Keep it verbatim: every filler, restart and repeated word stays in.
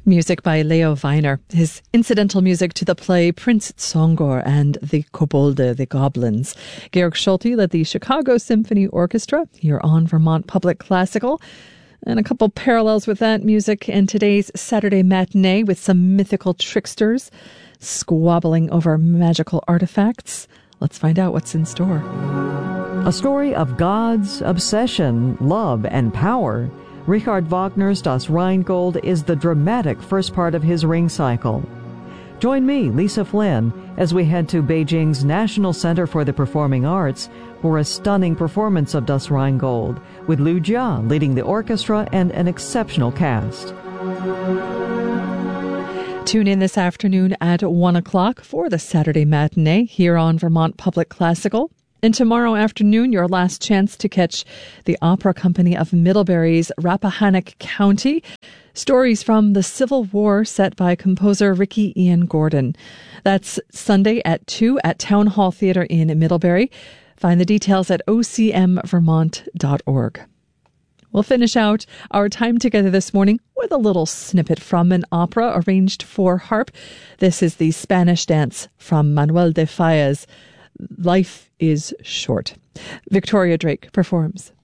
Music by Leo Weiner. His incidental music to the play Prince Tsongor and the Kobolde, the Goblins. Georg Schulte led the Chicago Symphony Orchestra here on Vermont Public Classical. And a couple parallels with that music in today's Saturday matinee with some mythical tricksters squabbling over magical artifacts. Let's find out what's in store. A story of gods, obsession, love, and power. Richard Wagner's Das Rheingold is the dramatic first part of his Ring cycle. Join me, Lisa Flynn, as we head to Beijing's National Center for the Performing Arts for a stunning performance of Das Rheingold, with Liu Jia leading the orchestra and an exceptional cast. Tune in this afternoon at one o'clock for the Saturday matinee here on Vermont Public Classical. And tomorrow afternoon, your last chance to catch the Opera Company of Middlebury's Rappahannock County. Stories from the Civil War set by composer Ricky Ian Gordon. That's Sunday at two at Town Hall Theatre in Middlebury. Find the details at o c m vermont dot org. We'll finish out our time together this morning with a little snippet from an opera arranged for harp. This is the Spanish dance from Manuel de Falla's Life is Short. Victoria Drake performs.